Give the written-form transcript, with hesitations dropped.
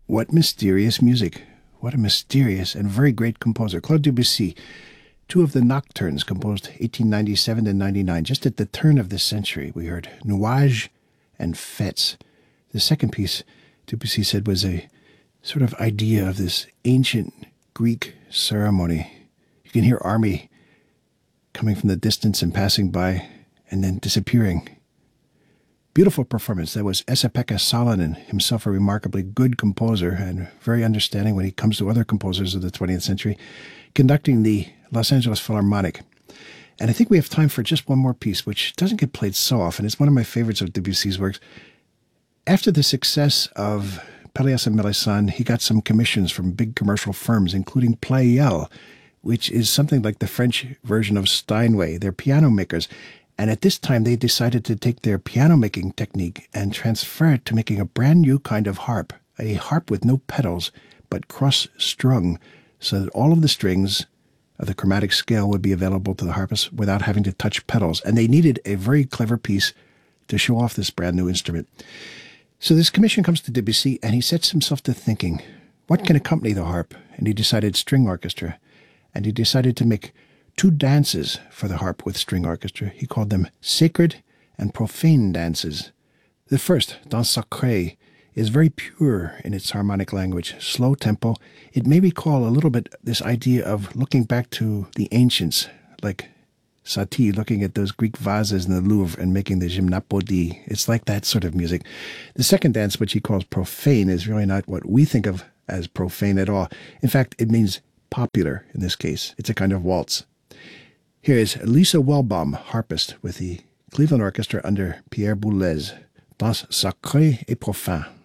What mysterious music. What a mysterious and very great composer. Claude Debussy. Two of the nocturnes composed 1897 and 99. Just at the turn of the century, we heard Nuages and Fêtes. The second piece, Debussy said, was a sort of idea of this ancient Greek ceremony. You can hear army coming from the distance and passing by and then disappearing. Beautiful performance. That was Esa-Pekka Salonen, himself a remarkably good composer and very understanding when he comes to other composers of the 20th century, conducting the Los Angeles Philharmonic. And I think we have time for just one more piece, which doesn't get played so often. It's one of my favorites of Debussy's works. After the success of Pelléas and Melisande, he got some commissions from big commercial firms, including Pleyel, which is something like the French version of Steinway. They're piano makers. And at this time, they decided to take their piano-making technique and transfer it to making a brand new kind of harp, a harp with no pedals, but cross-strung, so that all of the strings of the chromatic scale would be available to the harpist without having to touch pedals. And they needed a very clever piece to show off this brand new instrument. So this commission comes to Debussy, and he sets himself to thinking, what can accompany the harp? And he decided string orchestra. And he decided to make two dances for the harp with string orchestra. He called them sacred and profane dances. The first, Danse Sacrée, is very pure in its harmonic language, slow tempo. It may recall a little bit this idea of looking back to the ancients, like Satie looking at those Greek vases in the Louvre and making the gymnapodie. It's like that sort of music. The second dance, which he calls profane, is really not what we think of as profane at all. In fact, it means popular in this case. It's a kind of waltz. Here is Lisa Welbaum, harpist, with the Cleveland Orchestra under Pierre Boulez, Danse Sacrée et Profane.